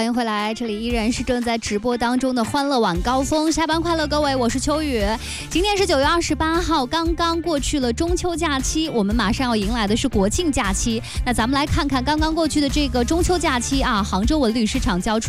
欢迎回来，这里依然是正在直播当中的欢乐晚高峰，下班快乐各位，我是秋雨。今天是9月28号，刚刚过去了中秋假期，我们马上要迎来的是国庆假期。那咱们来看看刚刚过去的这个中秋假期啊，杭州文旅市场交出